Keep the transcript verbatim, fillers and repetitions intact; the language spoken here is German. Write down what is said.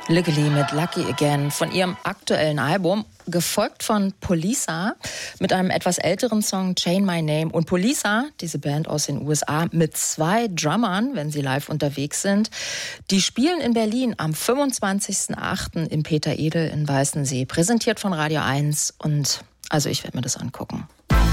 Legally mit Lucky Again von ihrem aktuellen Album, gefolgt von Poliça mit einem etwas älteren Song Chain My Name. Und Poliça, diese Band aus den U S A, mit zwei Drummern, wenn sie live unterwegs sind, die spielen in Berlin am fünfundzwanzigsten achten im Peter Edel in Weißensee, präsentiert von Radio eins. Und also ich werde mir das angucken.